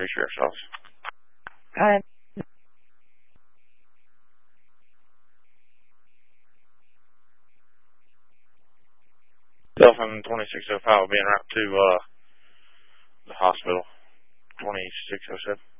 Free Sheriff's Office. Dolphin 2605 will be en route to the hospital. 2607.